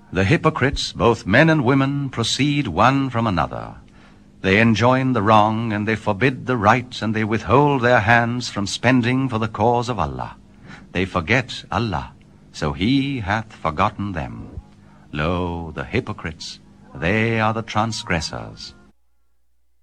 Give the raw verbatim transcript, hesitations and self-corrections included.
The hypocrites, both men and women, proceed one from another. They enjoin the wrong, and they forbid the right, and they withhold their hands from spending for the cause of Allah. They forget Allah, so he hath forgotten them. Lo, the hypocrites, they are the transgressors.